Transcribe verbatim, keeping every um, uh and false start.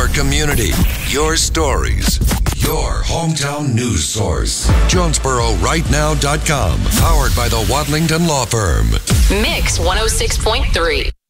your community, your stories, your hometown news source. Jonesboro Right Now dot com, powered by the Wadlington Law Firm. Mix one oh six point three.